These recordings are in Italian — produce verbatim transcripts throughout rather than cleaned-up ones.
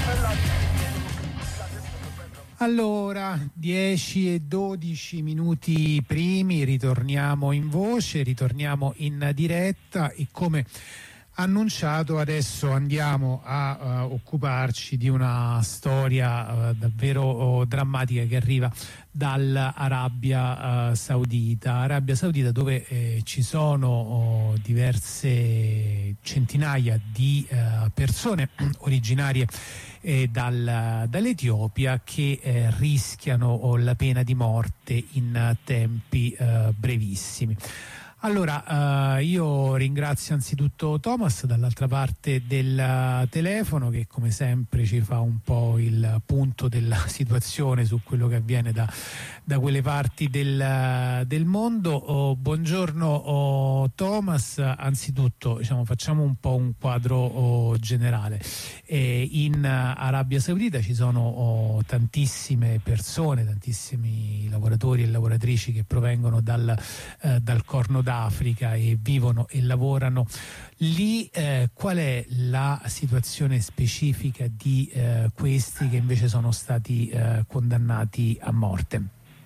Allora, dieci e dodici minuti primi, ritorniamo in voce, ritorniamo in diretta e come annunciato adesso andiamo a uh, occuparci di una storia uh, davvero uh, drammatica che arriva dall'Arabia uh, Saudita. Arabia Saudita dove eh, ci sono uh, diverse centinaia di uh, persone originarie eh, dal, dall'Etiopia che eh, rischiano oh, la pena di morte in uh, tempi uh, brevissimi. Allora, uh, io ringrazio anzitutto Thomas dall'altra parte del uh, telefono che come sempre ci fa un po' il punto della situazione su quello che avviene da, da quelle parti del, uh, del mondo. Oh, buongiorno oh, Thomas, anzitutto diciamo, facciamo un po' un quadro oh, generale. Eh, in uh, Arabia Saudita ci sono oh, tantissime persone, tantissimi lavoratori e lavoratrici che provengono dal, uh, dal Corno d'Africa e vivono e lavorano lì. Eh, qual è la situazione specifica di eh, questi che invece sono stati eh, condannati a morte?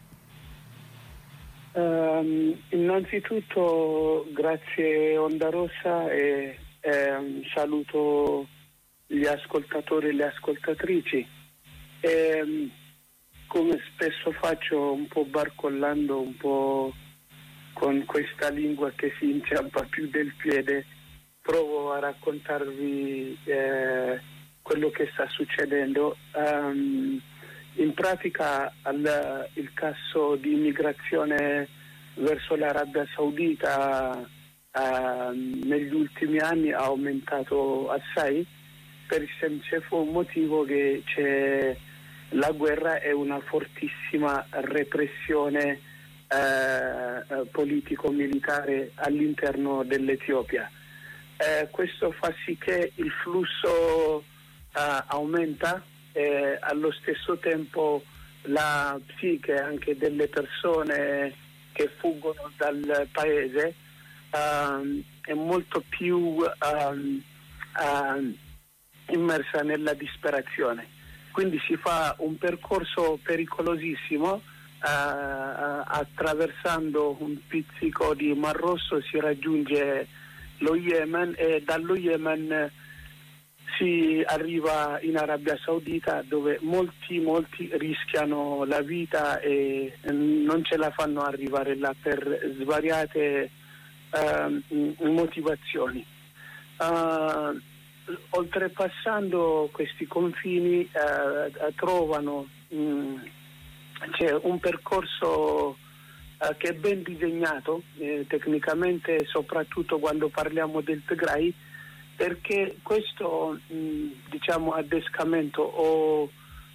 Um, innanzitutto grazie Onda Rossa e eh, saluto gli ascoltatori e le ascoltatrici. E, come spesso faccio, un po' barcollando, un po' con questa lingua che si inciampa più del piede, provo a raccontarvi eh, quello che sta succedendo. Um, in pratica al, il caso di immigrazione verso l'Arabia Saudita uh, negli ultimi anni ha aumentato assai per il semplice motivo che c'è la guerra e una fortissima repressione eh, politico-militare all'interno dell'Etiopia. Eh, questo fa sì che il flusso eh, aumenta e allo stesso tempo la psiche anche delle persone che fuggono dal paese eh, è molto più um, uh, immersa nella disperazione. Quindi si fa un percorso pericolosissimo, uh, attraversando un pizzico di Mar Rosso si raggiunge lo Yemen e dallo Yemen si arriva in Arabia Saudita, dove molti molti rischiano la vita e non ce la fanno arrivare là per svariate uh, motivazioni. Uh, oltrepassando questi confini uh, trovano mh, c'è un percorso uh, che è ben disegnato eh, tecnicamente, soprattutto quando parliamo del Tigray, perché questo mh, diciamo addescamento o uh,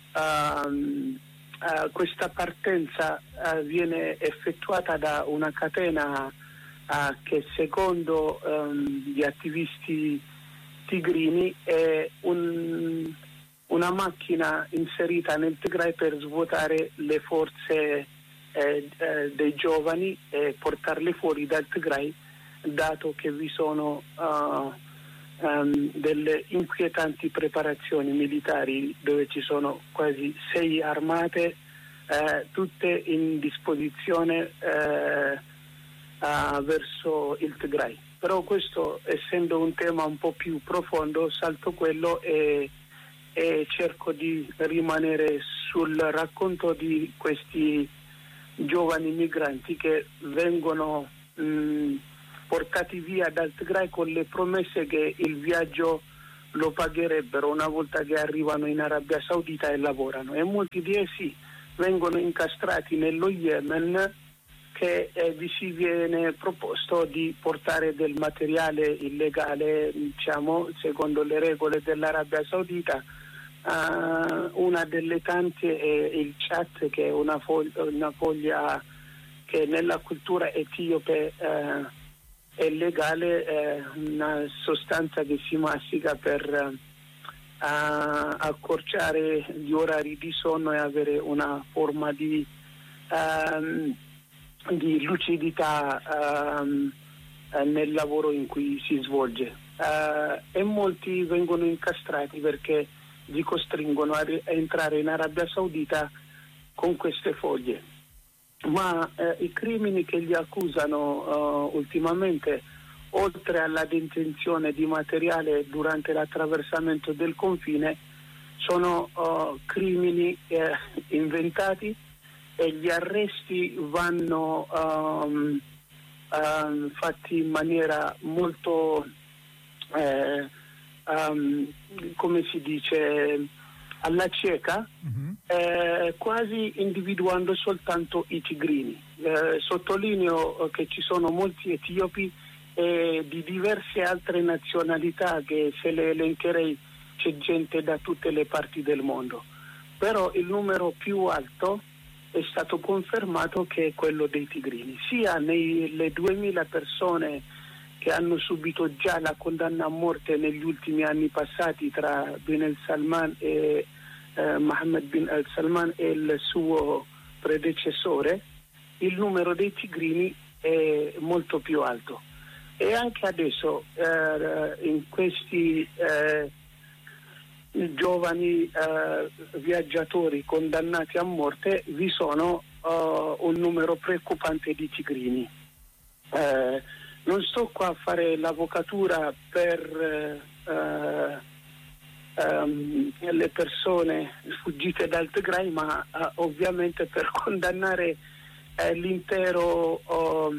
uh, questa partenza uh, viene effettuata da una catena uh, che secondo um, gli attivisti tigrini è un, una macchina inserita nel Tigray per svuotare le forze eh, eh, dei giovani e portarle fuori dal Tigray, dato che vi sono uh, Um, delle inquietanti preparazioni militari dove ci sono quasi sei armate eh, tutte in disposizione eh, uh, verso il Tigray. Però questo, essendo un tema un po' più profondo, salto quello e, e cerco di rimanere sul racconto di questi giovani migranti che vengono mh, portati via dal Tigray con le promesse che il viaggio lo pagherebbero una volta che arrivano in Arabia Saudita e lavorano, e molti di essi vengono incastrati nello Yemen, che eh, vi si viene proposto di portare del materiale illegale, diciamo, secondo le regole dell'Arabia Saudita. Uh, una delle tante è il chat, che è una foglia, una foglia che nella cultura etiope uh, è legale, è una sostanza che si mastica per uh, accorciare gli orari di sonno e avere una forma di, um, di lucidità um, nel lavoro in cui si svolge. Uh, e molti vengono incastrati perché li costringono a, ri- a entrare in Arabia Saudita con queste foglie. Ma eh, i crimini che gli accusano uh, ultimamente, oltre alla detenzione di materiale durante l'attraversamento del confine, sono uh, crimini eh, inventati, e gli arresti vanno um, um, fatti in maniera molto, eh, um, come si dice, alla cieca, mm-hmm. eh, quasi individuando soltanto i tigrini. Eh, sottolineo che ci sono molti etiopi e di diverse altre nazionalità, che se le elencherei c'è gente da tutte le parti del mondo, però il numero più alto è stato confermato che è quello dei tigrini, sia nelle duemila persone che hanno subito già la condanna a morte negli ultimi anni passati tra bin al Salman e eh, Mohammed bin al Salman e il suo predecessore. Il numero dei tigrini è molto più alto, e anche adesso eh, in questi eh, giovani eh, viaggiatori condannati a morte vi sono uh, un numero preoccupante di tigrini. Eh, non sto qua a fare l'avvocatura per uh, um, le persone fuggite dal Tigray, ma uh, ovviamente per condannare uh, l'intero uh,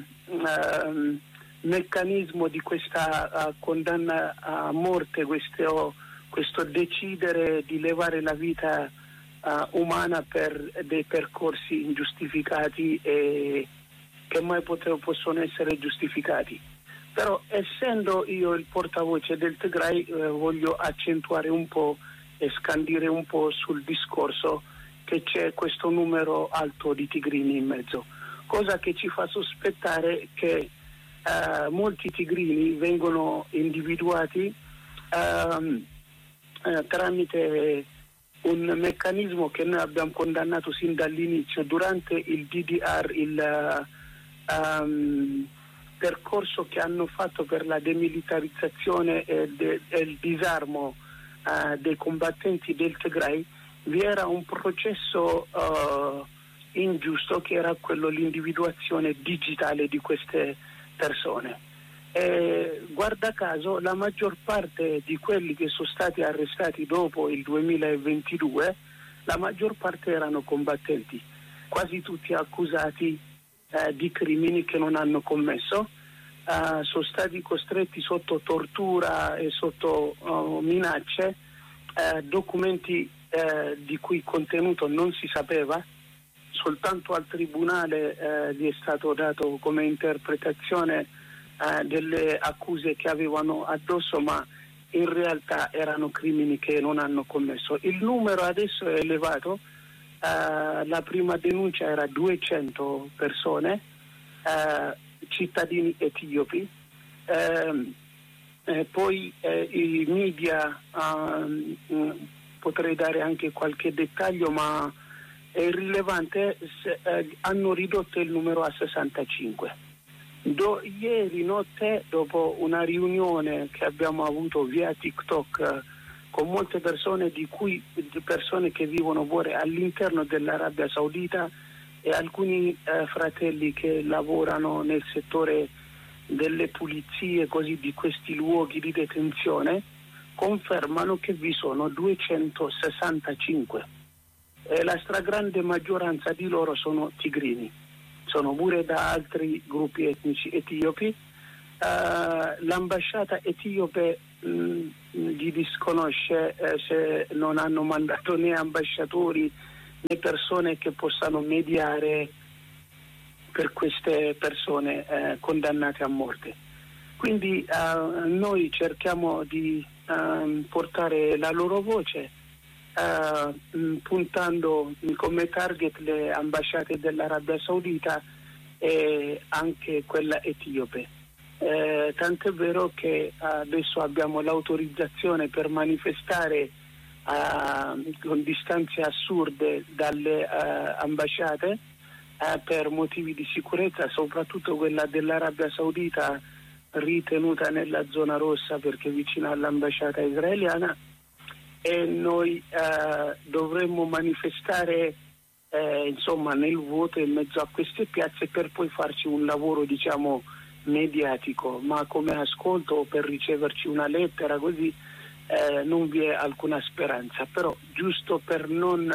uh, meccanismo di questa uh, condanna a morte, questo questo decidere di levare la vita uh, umana per dei percorsi ingiustificati e che mai potevo, possono essere giustificati. Però essendo io il portavoce del Tigray eh, voglio accentuare un po' e scandire un po' sul discorso che c'è questo numero alto di tigrini in mezzo, cosa che ci fa sospettare che uh, molti tigrini vengono individuati uh, Eh, tramite un meccanismo che noi abbiamo condannato sin dall'inizio durante il D D R, il uh, um, percorso che hanno fatto per la demilitarizzazione e, de, e il disarmo uh, dei combattenti del Tigray. Vi era un processo uh, ingiusto, che era quello l'individuazione digitale di queste persone. Eh, guarda caso la maggior parte di quelli che sono stati arrestati dopo il duemilaventidue, la maggior parte erano combattenti, quasi tutti accusati eh, di crimini che non hanno commesso, eh, sono stati costretti sotto tortura e sotto uh, minacce, eh, documenti eh, di cui contenuto non si sapeva, soltanto al tribunale eh, gli è stato dato come interpretazione Uh, delle accuse che avevano addosso, ma in realtà erano crimini che non hanno commesso. Il numero adesso è elevato, uh, la prima denuncia era duecento persone, uh, cittadini etiopi, uh, eh, poi eh, i media, uh, mh, potrei dare anche qualche dettaglio, ma è irrilevante, se, uh, hanno ridotto il numero a sessantacinque. Do, ieri notte, dopo una riunione che abbiamo avuto via TikTok eh, con molte persone, di cui di persone che vivono pure all'interno dell'Arabia Saudita e alcuni eh, fratelli che lavorano nel settore delle pulizie, così, di questi luoghi di detenzione, confermano che vi sono duecentosessantacinque e la stragrande maggioranza di loro sono tigrini. Sono pure da altri gruppi etnici etiopi. Uh, l'ambasciata etiope mh, gli disconosce eh, se non hanno mandato né ambasciatori né persone che possano mediare per queste persone eh, condannate a morte. Quindi uh, noi cerchiamo di uh, portare la loro voce, Uh, puntando come target le ambasciate dell'Arabia Saudita e anche quella etiope. Eh, tant'è vero che adesso abbiamo l'autorizzazione per manifestare uh, con distanze assurde dalle uh, ambasciate uh, per motivi di sicurezza, soprattutto quella dell'Arabia Saudita ritenuta nella zona rossa perché vicina all'ambasciata israeliana. e noi eh, dovremmo manifestare eh, insomma nel vuoto in mezzo a queste piazze per poi farci un lavoro diciamo mediatico, ma come ascolto o per riceverci una lettera così eh, non vi è alcuna speranza, però giusto per non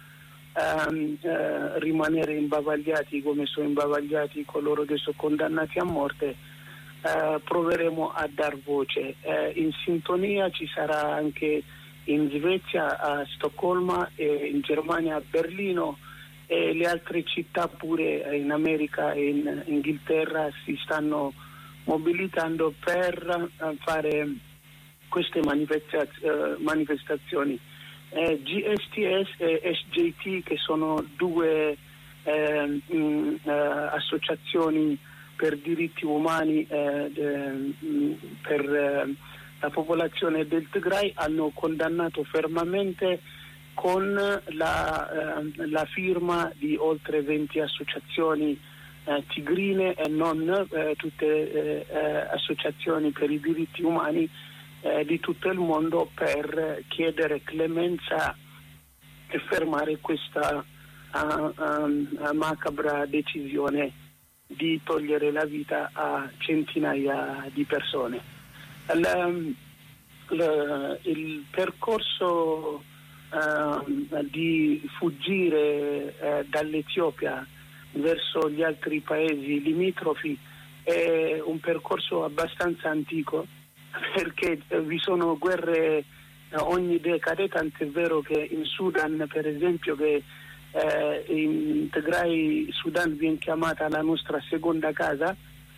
eh, eh, rimanere imbavagliati come sono imbavagliati coloro che sono condannati a morte, eh, proveremo a dar voce. Eh, in sintonia ci sarà anche in Svezia, a Stoccolma, e in Germania, a Berlino, e le altre città pure in America e in Inghilterra si stanno mobilitando per uh, fare queste manifestaz- uh, manifestazioni. Eh, G S T S e S J T, che sono due eh, mh, uh, associazioni per diritti umani eh, de, mh, per eh, la popolazione del Tigray, hanno condannato fermamente con la, eh, la firma di oltre venti associazioni eh, tigrine e non eh, tutte eh, eh, associazioni per i diritti umani eh, di tutto il mondo, per chiedere clemenza e fermare questa uh, um, macabra decisione di togliere la vita a centinaia di persone. Il, il, il percorso Uh, di fuggire uh, dall'Etiopia verso gli altri paesi limitrofi è un percorso abbastanza antico, perché uh, vi sono guerre uh, ogni decade, tant'è vero che in Sudan, per esempio, che uh, in Tigray, Sudan viene chiamata la nostra seconda casa,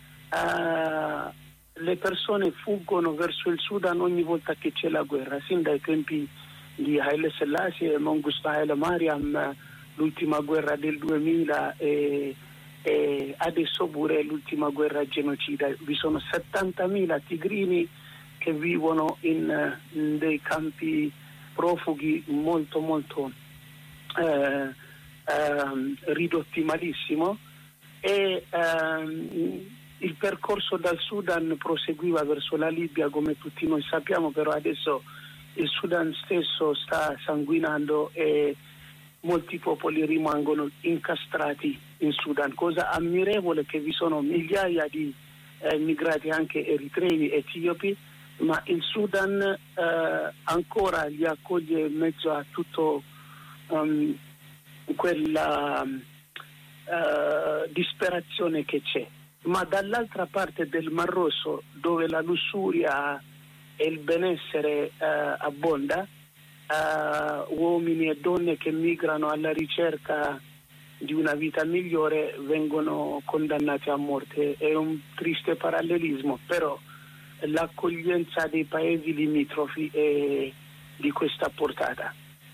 uh, le persone fuggono verso il Sudan ogni volta che c'è la guerra, sin dai tempi di Haile Selassie e Mengistu Haile Mariam, l'ultima guerra del duemila, e, e adesso pure l'ultima guerra genocida. Vi sono settantamila tigrini che vivono in, in dei campi profughi molto molto eh, eh, ridotti malissimo, e eh, il percorso dal Sudan proseguiva verso la Libia, come tutti noi sappiamo, però adesso il Sudan stesso sta sanguinando e molti popoli rimangono incastrati in Sudan. Cosa ammirevole che vi sono migliaia di eh, immigrati anche eritrei, etiopi, ma il Sudan eh, ancora li accoglie in mezzo a tutto um, quella uh, disperazione che c'è. Ma dall'altra parte del Mar Rosso, dove la lussuria e il benessere uh, abbonda, uh, uomini e donne che migrano alla ricerca di una vita migliore vengono condannati a morte. È un triste parallelismo, però l'accoglienza dei paesi limitrofi è di questa portata.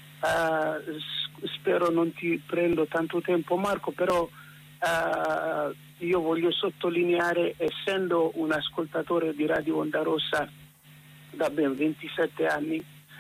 Uh, spero non ti prendo tanto tempo, Marco, però uh, io voglio sottolineare, essendo un ascoltatore di Radio Onda Rossa da ben ventisette anni,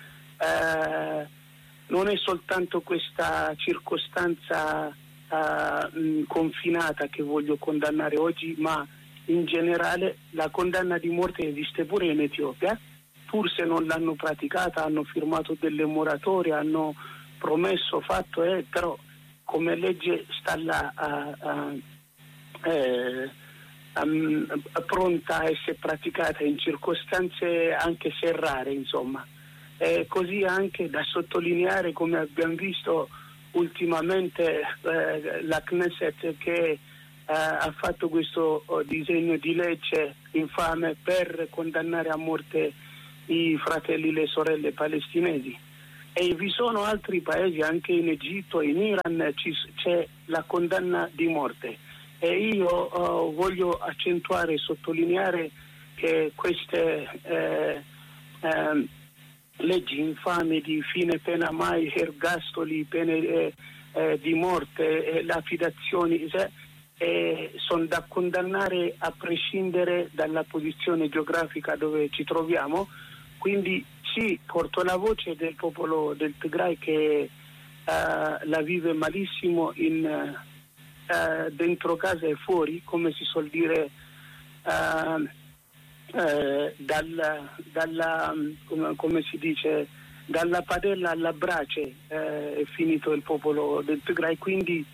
eh, non è soltanto questa circostanza eh, mh, confinata che voglio condannare oggi, ma in generale la condanna di morte esiste pure in Etiopia, pur se non l'hanno praticata, hanno firmato delle moratorie, hanno promesso, fatto, eh, però come legge sta là a, a, eh, Um, pronta a essere praticata in circostanze anche se rare, insomma. E così anche da sottolineare, come abbiamo visto ultimamente, eh, la Knesset che eh, ha fatto questo oh, disegno di legge infame per condannare a morte i fratelli e le sorelle palestinesi. E vi sono altri paesi, anche in Egitto, in Iran ci, c'è la condanna di morte. E io uh, voglio accentuare e sottolineare che queste eh, eh, leggi infami di fine pena mai, ergastoli, pene eh, eh, di morte, eh, lapidazioni, eh, sono da condannare a prescindere dalla posizione geografica dove ci troviamo. Quindi sì, porto la voce del popolo del Tigray che uh, la vive malissimo in... Uh, Uh, dentro casa e fuori, come si suol dire, uh, uh, dalla, dalla come, come si dice, dalla padella alla brace eh, è finito il popolo del Tigray, quindi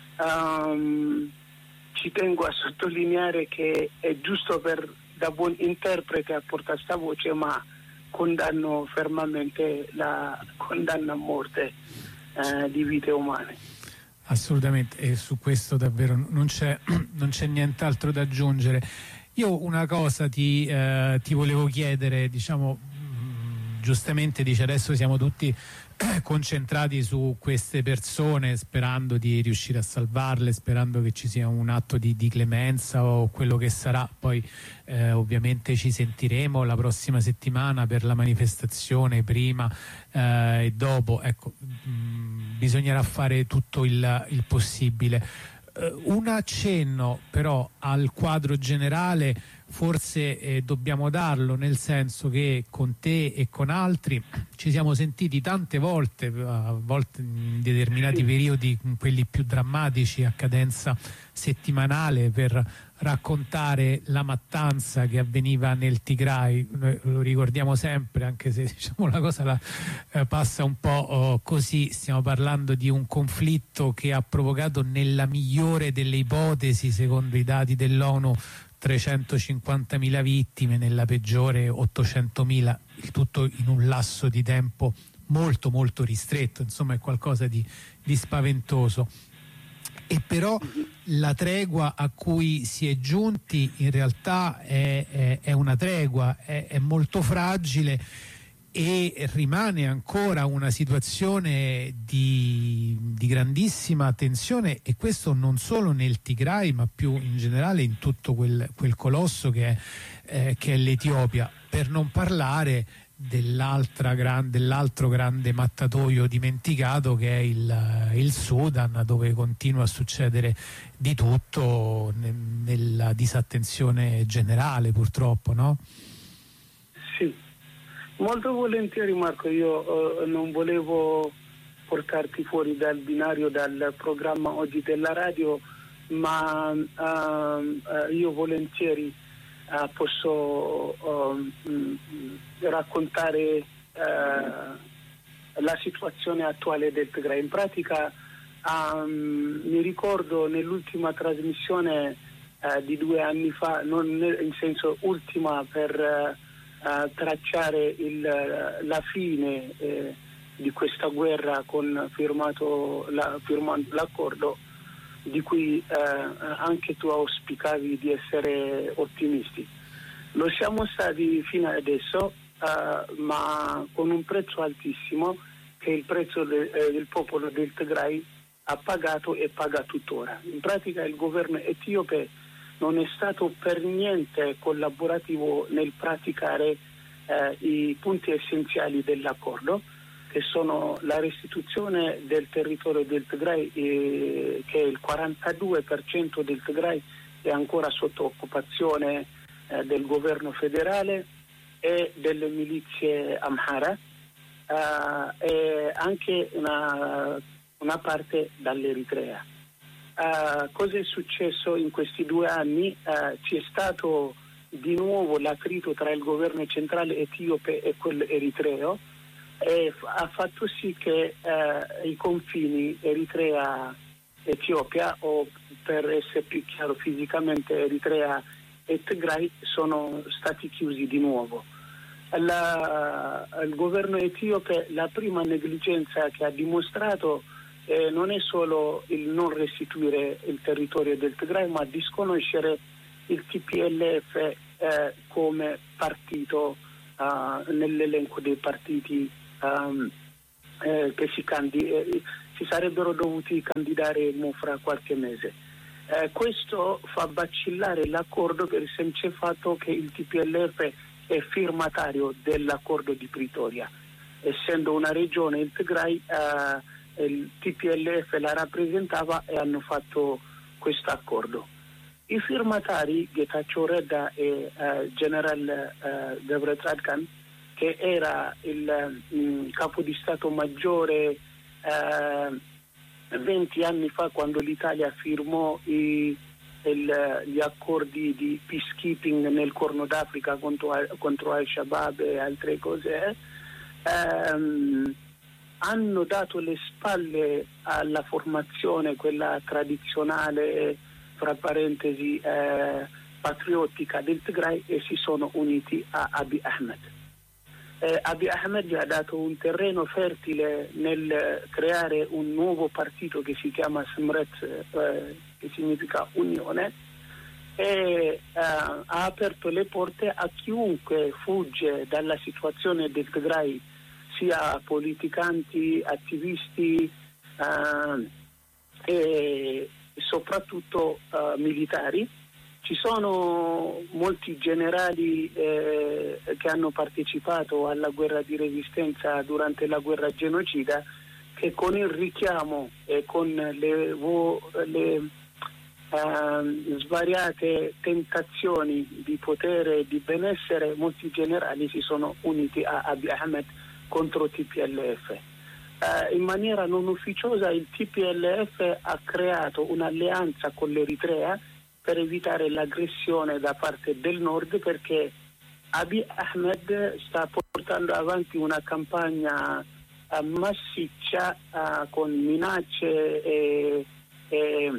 um, ci tengo a sottolineare che è giusto per da buon interprete a portare sta voce, ma condanno fermamente la condanna a morte eh, di vite umane. Assolutamente, e su questo davvero non c'è, non c'è nient'altro da aggiungere. Io una cosa ti, eh, ti volevo chiedere, diciamo, mh, giustamente dice adesso siamo tutti concentrati su queste persone sperando di riuscire a salvarle, sperando che ci sia un atto di, di clemenza o quello che sarà. Poi eh, ovviamente ci sentiremo la prossima settimana per la manifestazione prima eh, e dopo. Ecco, mh, bisognerà fare tutto il, il possibile. Uh, un accenno però al quadro generale forse eh, dobbiamo darlo, nel senso che con te e con altri ci siamo sentiti tante volte, a volte in determinati periodi, quelli più drammatici, a cadenza settimanale, per raccontare la mattanza che avveniva nel Tigray. Noi lo ricordiamo sempre, anche se diciamo la cosa la, eh, passa un po' oh, così. Stiamo parlando di un conflitto che ha provocato, nella migliore delle ipotesi, secondo i dati dell'ONU, trecentocinquantamila vittime, nella peggiore ottocentomila, il tutto in un lasso di tempo molto molto ristretto. Insomma, è qualcosa di, di spaventoso. E però la tregua a cui si è giunti in realtà è, è, è una tregua, è, è molto fragile, e rimane ancora una situazione di, di grandissima tensione, e questo non solo nel Tigray ma più in generale in tutto quel, quel colosso che è, eh, che è l'Etiopia, per non parlare dell'altra gran, dell'altro grande mattatoio dimenticato che è il, il Sudan, dove continua a succedere di tutto ne, nella disattenzione generale, purtroppo, no? Sì, molto volentieri Marco. Io uh, non volevo portarti fuori dal binario, dal programma oggi della radio, ma uh, uh, io volentieri Uh, posso uh, mh, raccontare uh, la situazione attuale del Tigray. In pratica um, mi ricordo nell'ultima trasmissione uh, di due anni fa, non in senso ultima per uh, uh, tracciare il, la fine eh, di questa guerra, con firmato la, firmando l'accordo di cui eh, anche tu auspicavi di essere ottimisti. Lo siamo stati fino adesso, eh, ma con un prezzo altissimo, che è il prezzo de, eh, del popolo del Tigray ha pagato e paga tuttora. In pratica il governo etiope non è stato per niente collaborativo nel praticare eh, i punti essenziali dell'accordo, che sono la restituzione del territorio del Tigray, eh, che il quarantadue per cento del Tigray è ancora sotto occupazione eh, del governo federale e delle milizie Amhara, eh, e anche una, una parte dall'Eritrea. Eh, cosa è successo in questi due anni? Eh, c'è stato di nuovo l'attrito tra il governo centrale etiope e quello eritreo, e ha fatto sì che eh, i confini Eritrea-Etiopia, o per essere più chiaro fisicamente Eritrea e Tigray, sono stati chiusi di nuovo. La, il governo etiope, la prima negligenza che ha dimostrato eh, non è solo il non restituire il territorio del Tigray, ma disconoscere il T P L F eh, come partito uh, nell'elenco dei partiti Um, eh, che si, candid- eh, si sarebbero dovuti candidare mo fra qualche mese. Eh, questo fa vacillare l'accordo per il semplice fatto che il T P L F è firmatario dell'accordo di Pretoria. Essendo una regione, il Tigray, eh, il T P L F la rappresentava e hanno fatto questo accordo. I firmatari, Getachew Reda e eh, General eh, Debretradkan, che era il mh, capo di Stato maggiore eh, venti anni fa, quando l'Italia firmò i, il, gli accordi di peacekeeping nel Corno d'Africa contro, contro Al-Shabaab e altre cose, ehm, hanno dato le spalle alla formazione, quella tradizionale, fra parentesi, eh, patriottica del Tigray, e si sono uniti a Abiy Ahmed. Eh, Abiy Ahmed gli ha dato un terreno fertile nel creare un nuovo partito che si chiama Smret, eh, che significa Unione, e eh, ha aperto le porte a chiunque fugge dalla situazione del Tigray, sia politicanti, attivisti eh, e soprattutto eh, militari. Ci sono molti generali eh, che hanno partecipato alla guerra di resistenza durante la guerra genocida, che con il richiamo e con le, vo, le eh, svariate tentazioni di potere e di benessere, molti generali si sono uniti a Abiy Ahmed contro T P L F. Eh, in maniera non ufficiosa il T P L F ha creato un'alleanza con l'Eritrea per evitare l'aggressione da parte del nord, perché Abiy Ahmed sta portando avanti una campagna uh, massiccia uh, con minacce e, e,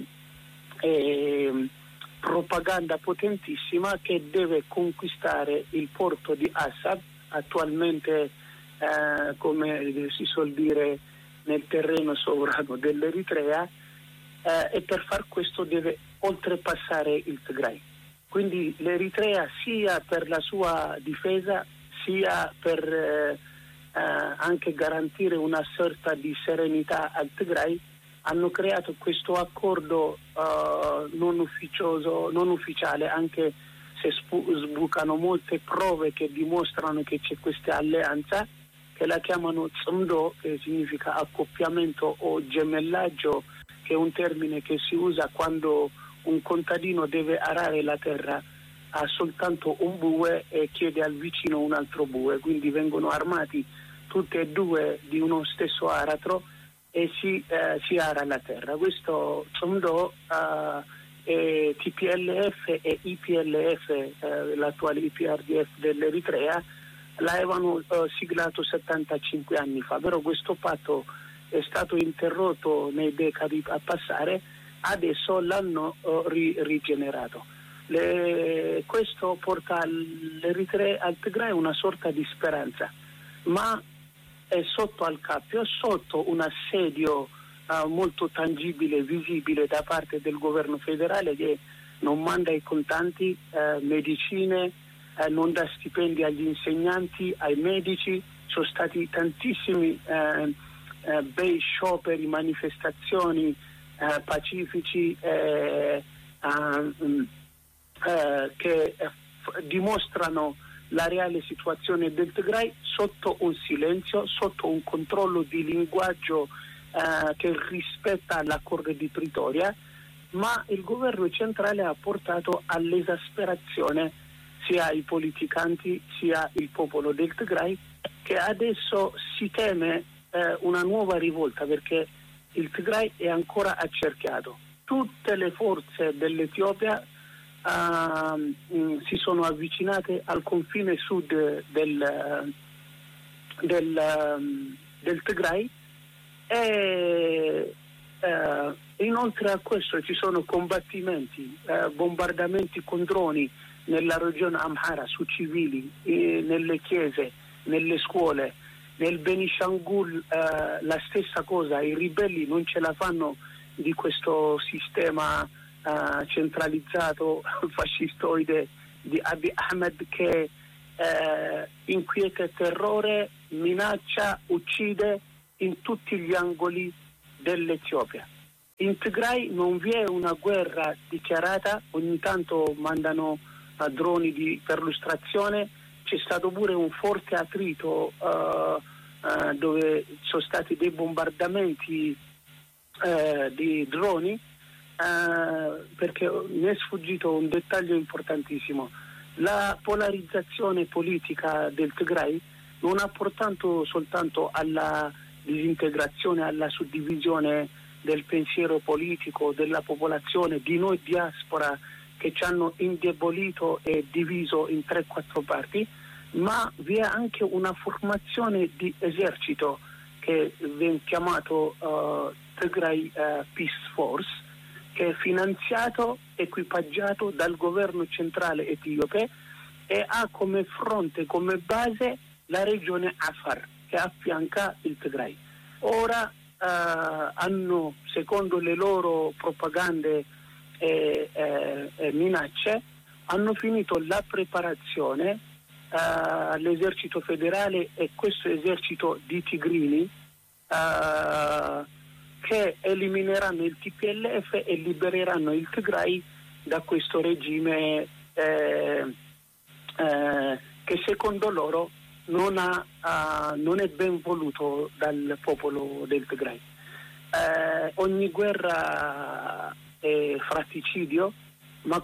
e propaganda potentissima, che deve conquistare il porto di Assab, attualmente uh, come si suol dire nel terreno sovrano dell'Eritrea, uh, e per far questo deve oltrepassare il Tigray. Quindi l'Eritrea, sia per la sua difesa sia per eh, eh, anche garantire una sorta di serenità al Tigray, hanno creato questo accordo eh, non ufficioso, non ufficiale, anche se spu- sbucano molte prove che dimostrano che c'è questa alleanza, che la chiamano Tsumdo, che significa accoppiamento o gemellaggio, che è un termine che si usa quando un contadino deve arare la terra, ha soltanto un bue e chiede al vicino un altro bue, quindi vengono armati tutti e due di uno stesso aratro e si, eh, si ara la terra. Questo Tsumdo, eh, T P L F e I P L F, eh, l'attuale I P R D F dell'Eritrea, l'avevano eh, siglato settantacinque anni fa, però questo patto è stato interrotto nei decadi a passare. Adesso l'hanno uh, ri- rigenerato. Le, questo porta all'Eritrea, al Tigray, una sorta di speranza, ma è sotto al cappio, sotto un assedio uh, molto tangibile, visibile da parte del governo federale, che non manda i contanti, uh, medicine, uh, non dà stipendi agli insegnanti, ai medici. Sono stati tantissimi uh, uh, bei scioperi, manifestazioni Uh, pacifici eh, uh, uh, che uh, dimostrano la reale situazione del Tigray sotto un silenzio, sotto un controllo di linguaggio uh, che rispetta l'accordo di Pretoria, ma il governo centrale ha portato all'esasperazione sia i politicanti sia il popolo del Tigray, che adesso si teme uh, una nuova rivolta, perché il Tigray è ancora accerchiato. Tutte le forze dell'Etiopia uh, mh, si sono avvicinate al confine sud del, del, um, del Tigray e uh, inoltre a questo ci sono combattimenti, uh, bombardamenti con droni nella regione Amhara su civili, eh, nelle chiese, nelle scuole. Nel Benishangul eh, la stessa cosa, i ribelli non ce la fanno di questo sistema eh, centralizzato fascistoide di Abiy Ahmed, che eh, inquieta terrore, minaccia, uccide in tutti gli angoli dell'Etiopia. In Tigray non vi è una guerra dichiarata, ogni tanto mandano uh, droni di perlustrazione. C'è stato pure un forte attrito uh, uh, dove sono stati dei bombardamenti uh, di droni, uh, perché mi è sfuggito un dettaglio importantissimo. La polarizzazione politica del Tigray non ha portato soltanto alla disintegrazione, alla suddivisione del pensiero politico della popolazione, di noi diaspora, che ci hanno indebolito e diviso in tre quattro parti, ma vi è anche una formazione di esercito che viene chiamato uh, Tigray uh, Peace Force, che è finanziato, equipaggiato dal governo centrale etiope e ha come fronte, come base, la regione Afar, che affianca il Tigray. Ora uh, hanno, secondo le loro propagande e, e, e minacce, hanno finito la preparazione uh, all'esercito federale e questo esercito di tigrini uh, che elimineranno il T P L F e libereranno il Tigray da questo regime eh, eh, che secondo loro non, ha, uh, non è ben voluto dal popolo del Tigray. Eh, ogni guerra è fratricidio, ma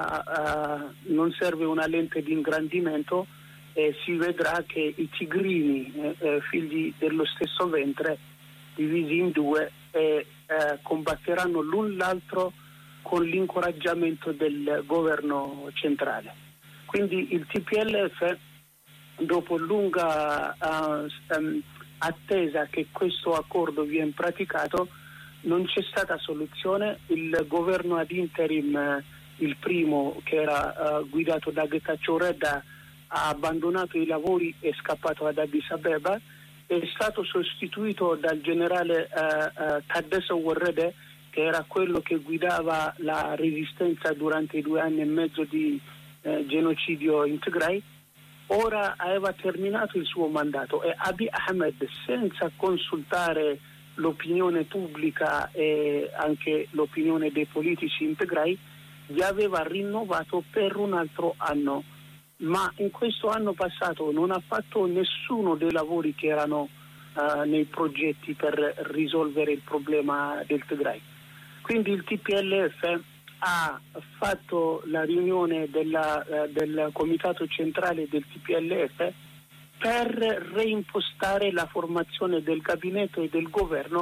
qua uh, non serve una lente di ingrandimento e si vedrà che i tigrini, eh, eh, figli dello stesso ventre, divisi in due, e eh, combatteranno l'un l'altro con l'incoraggiamento del governo centrale. Quindi il T P L F, dopo lunga uh, um, attesa che questo accordo viene praticato, non c'è stata soluzione. Il governo ad interim, uh, il primo, che era uh, guidato da Getachew Reda, ha abbandonato i lavori e è scappato ad Addis Abeba. È stato sostituito dal generale uh, uh, Tadesso Warrede, che era quello che guidava la resistenza durante i due anni e mezzo di uh, genocidio in Tigray. Ora aveva terminato il suo mandato e Abiy Ahmed, senza consultare l'opinione pubblica e anche l'opinione dei politici in Tigray, gli aveva rinnovato per un altro anno. Ma in questo anno passato non ha fatto nessuno dei lavori che erano uh, nei progetti per risolvere il problema del Tigray. Quindi il T P L F ha fatto la riunione della, uh, del comitato centrale del T P L F per reimpostare la formazione del gabinetto e del governo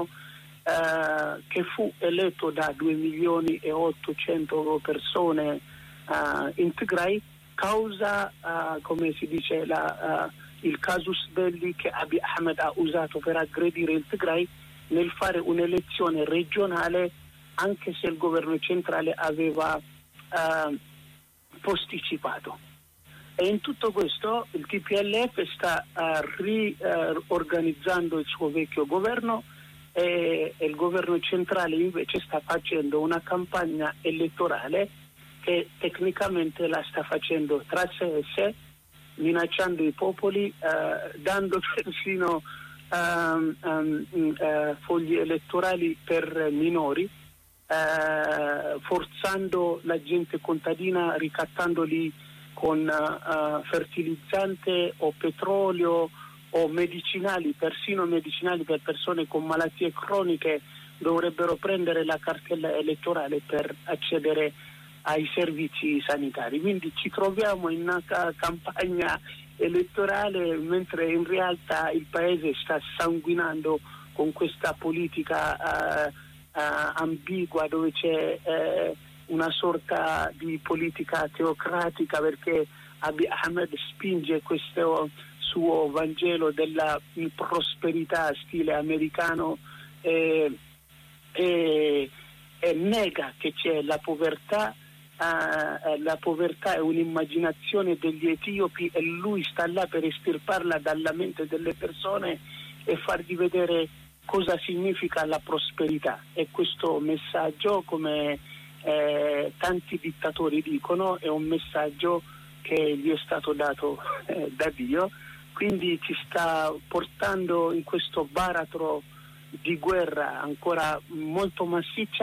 uh, che fu eletto da due milioni e ottocento persone uh, in Tigray, causa, uh, come si dice, la, uh, il casus belli che Abiy Ahmed ha usato per aggredire il Tigray nel fare un'elezione regionale, anche se il governo centrale aveva uh, posticipato. E in tutto questo il T P L F sta uh, riorganizzando uh, il suo vecchio governo e, e il governo centrale invece sta facendo una campagna elettorale che tecnicamente la sta facendo tra sé e sé, minacciando i popoli, uh, dando persino um, um, uh, fogli elettorali per minori, uh, forzando la gente contadina, ricattandoli con uh, fertilizzante o petrolio o medicinali, persino medicinali per persone con malattie croniche dovrebbero prendere la cartella elettorale per accedere ai servizi sanitari. Quindi ci troviamo in una ca- campagna elettorale mentre in realtà il paese sta sanguinando con questa politica uh, uh, ambigua, dove c'è uh, una sorta di politica teocratica, perché Abiy Ahmed spinge questo suo Vangelo della prosperità stile americano e, e, e nega che c'è la povertà. Uh, la povertà è un'immaginazione degli etiopi e lui sta là per estirparla dalla mente delle persone e fargli vedere cosa significa la prosperità. E questo messaggio, come eh, tanti dittatori dicono, è un messaggio che gli è stato dato eh, da Dio. Quindi ci sta portando in questo baratro di guerra ancora molto massiccia,